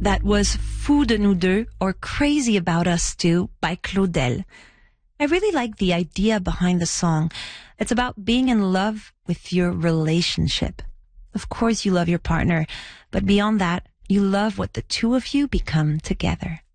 That was Fou de nous deux, or Crazy About Us Two by Claudel. I really like the idea behind the song. It's about being in love with your relationship. Of course you love your partner, but beyond that, you love what the two of you become together.